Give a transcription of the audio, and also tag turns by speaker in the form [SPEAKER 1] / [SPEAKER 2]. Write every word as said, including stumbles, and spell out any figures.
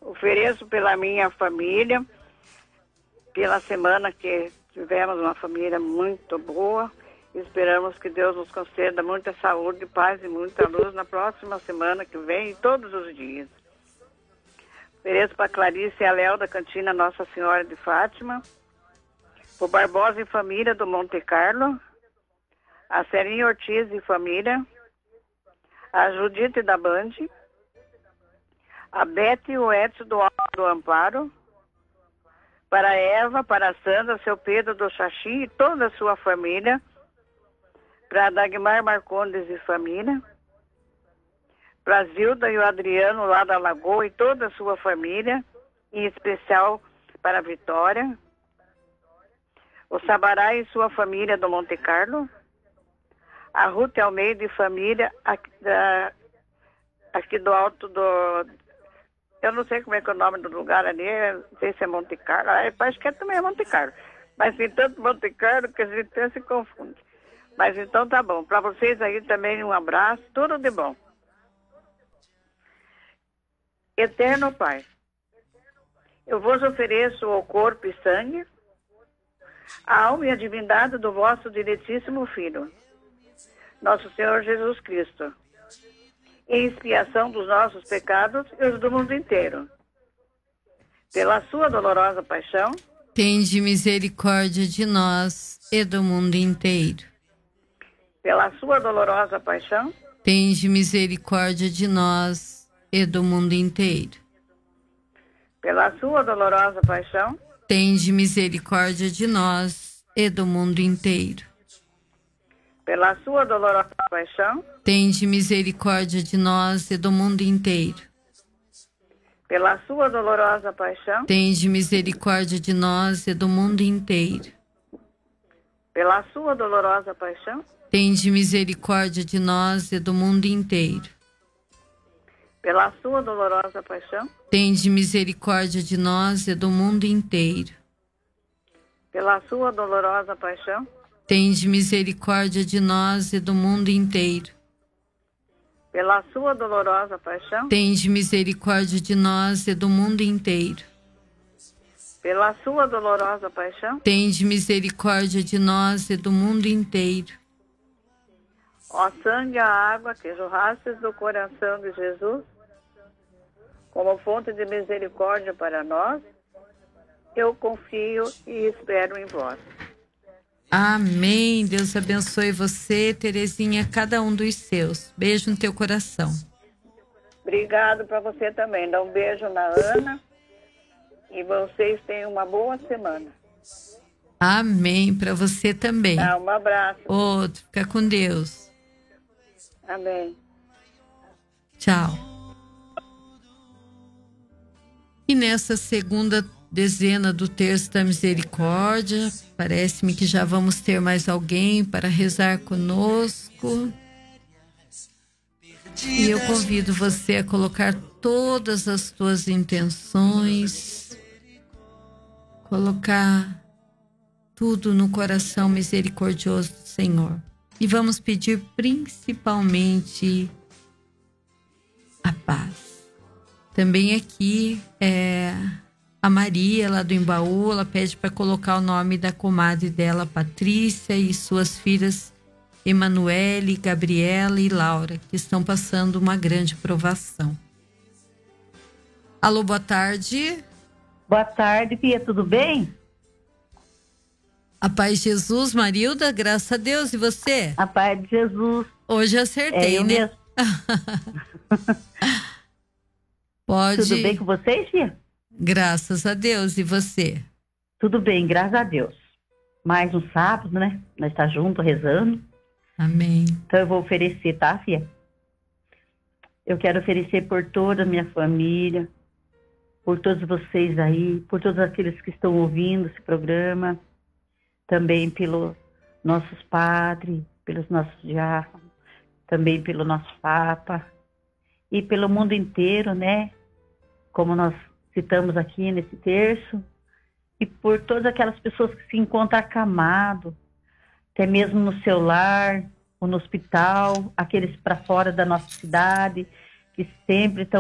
[SPEAKER 1] Ofereço pela minha família, pela semana que tivemos uma família muito boa. Esperamos que Deus nos conceda muita saúde, paz e muita luz na próxima semana que vem e todos os dias. Ofereço para Clarice e a Léo da Cantina Nossa Senhora de Fátima, o Barbosa e família do Monte Carlo, a Serinha Ortiz e família, a Judite da Band, a Beth e o Edson do Alto do Amparo, para a Eva, para a Sandra, seu Pedro do Xaxim e toda a sua família, para a Dagmar Marcondes e família, para a Zilda e o Adriano lá da Lagoa e toda a sua família, em especial para a Vitória, o Sabará e sua família do Monte Carlo, a Ruth Almeida e família aqui, da, aqui do Alto do... Eu não sei como é que é o nome do lugar ali, não sei se é Monte Carlo, acho que é também é Monte Carlo, mas tem tanto Monte Carlo que a gente até se confunde. Mas então tá bom. Para vocês aí também um abraço, tudo de bom. Eterno Pai, eu vos ofereço o corpo e sangue, a alma e a divindade do vosso diletíssimo Filho, nosso Senhor Jesus Cristo, em expiação dos nossos pecados e os do mundo inteiro. Pela sua dolorosa paixão,
[SPEAKER 2] tende misericórdia de nós e do mundo inteiro.
[SPEAKER 1] Pela sua dolorosa paixão,
[SPEAKER 2] tende misericórdia de nós e do mundo inteiro.
[SPEAKER 1] Pela sua dolorosa paixão,
[SPEAKER 2] tende misericórdia de nós e do mundo inteiro.
[SPEAKER 1] Pela sua dolorosa paixão,
[SPEAKER 2] tende misericórdia de nós e do mundo inteiro.
[SPEAKER 1] Pela sua dolorosa paixão,
[SPEAKER 2] tende misericórdia de nós e do mundo inteiro.
[SPEAKER 1] Pela sua dolorosa paixão,
[SPEAKER 2] tende misericórdia de nós e do mundo inteiro.
[SPEAKER 1] Pela sua dolorosa paixão,
[SPEAKER 2] tende misericórdia de nós e do mundo inteiro.
[SPEAKER 1] Pela sua dolorosa paixão,
[SPEAKER 2] tende misericórdia de nós e do mundo inteiro.
[SPEAKER 1] Pela sua dolorosa paixão,
[SPEAKER 2] tende misericórdia de nós e do mundo inteiro.
[SPEAKER 1] Pela sua dolorosa paixão,
[SPEAKER 2] tende misericórdia de nós e do mundo inteiro.
[SPEAKER 1] Ó sangue e a água que jorrastes do coração de Jesus, como fonte de misericórdia para nós, eu confio e espero em vós.
[SPEAKER 2] Amém. Deus abençoe você, Terezinha, cada um dos seus. Beijo no teu coração.
[SPEAKER 1] Obrigado para você também. Dá um beijo na Ana e vocês tenham uma boa semana.
[SPEAKER 2] Amém. Para você também.
[SPEAKER 1] Tá, um abraço.
[SPEAKER 2] Outro. Fica com Deus.
[SPEAKER 1] Amém.
[SPEAKER 2] Tchau. E nessa segunda dezena do Terço da Misericórdia, parece-me que já vamos ter mais alguém para rezar conosco. E eu convido você a colocar todas as tuas intenções, colocar tudo no coração misericordioso do Senhor. E vamos pedir principalmente a paz. Também aqui é a Maria, lá do Embaú, ela pede para colocar o nome da comadre dela, Patrícia, e suas filhas Emanuele, Gabriela e Laura, que estão passando uma grande provação. Alô, boa tarde.
[SPEAKER 3] Boa tarde, Pia, tudo bem?
[SPEAKER 2] A paz de Jesus, Marilda, graças a Deus. E você?
[SPEAKER 3] A paz de Jesus.
[SPEAKER 2] Hoje acertei,
[SPEAKER 3] é eu
[SPEAKER 2] né?
[SPEAKER 3] Mesmo.
[SPEAKER 2] Pode.
[SPEAKER 3] Tudo bem com vocês, Pia?
[SPEAKER 2] Graças a Deus. E você?
[SPEAKER 3] Tudo bem, graças a Deus. Mais um sábado, né? Nós estamos juntos, rezando.
[SPEAKER 2] Amém.
[SPEAKER 3] Então eu vou oferecer, tá, Fia? Eu quero oferecer por toda a minha família, por todos vocês aí, por todos aqueles que estão ouvindo esse programa, também pelos nossos padres, pelos nossos diáconos, também pelo nosso Papa e pelo mundo inteiro, né? Como nós citamos aqui nesse terço, e por todas aquelas pessoas que se encontram acamados, até mesmo no seu lar, ou no hospital, aqueles para fora da nossa cidade, que sempre estão